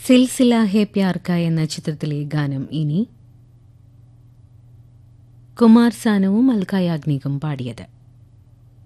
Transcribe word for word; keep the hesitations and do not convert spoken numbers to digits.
സിൽസില ഹേ പ്യാർ കാ എന്ന ചിത്രത്തിലെ ഗാനം ഇനി കുമാർ സാനുവും അൽക്ക യാഗ്നികും പാടിയത്.